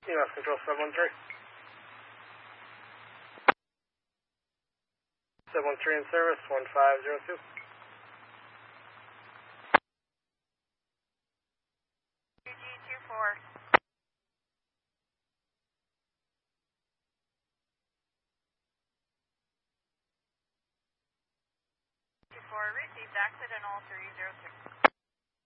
EMS Control 713. 713 in service, 1502. UG24. 24 received accident all 306.